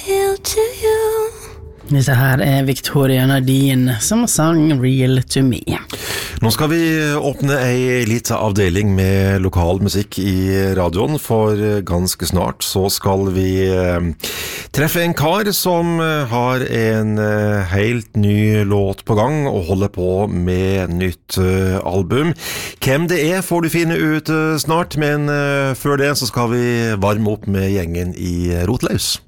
real to you. Dette her Victoria Nardin som sang Real to Me. Nå skal vi åpne ei liten avdeling med lokal musikk i radioen, for ganske snart så skal vi treffe en kar som har en helt ny låt på gang og holder på med nytt album. Hvem det får du finne ut snart, men før det så skal vi varme opp med gjengen i Rotlaus.